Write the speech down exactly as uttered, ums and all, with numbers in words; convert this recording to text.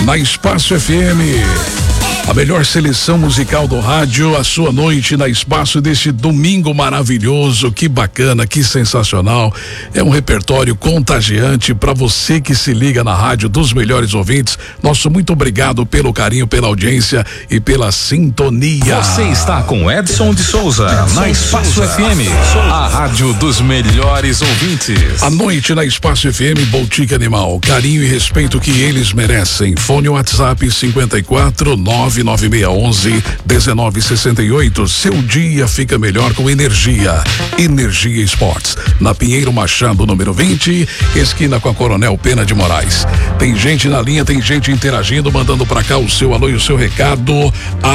na Espaço F M. A melhor seleção musical do rádio, a sua noite na Espaço deste domingo maravilhoso, que bacana, que sensacional. É um repertório contagiante para você que se liga na rádio dos melhores ouvintes. Nosso muito obrigado pelo carinho, pela audiência e pela sintonia. Você está com Edson de Souza, Edson na Espaço Souza. F M, a rádio dos melhores ouvintes. A noite na Espaço F M, Boutique Animal, carinho e respeito que eles merecem. Fone WhatsApp cinquenta e quatro, nove nove seis onze, dezenove sessenta e oito. Seu dia fica melhor com energia. Energia Esportes, na Pinheiro Machado, número vinte, esquina com a Coronel Pena de Moraes. Tem gente na linha, tem gente interagindo, mandando pra cá o seu alô e o seu recado.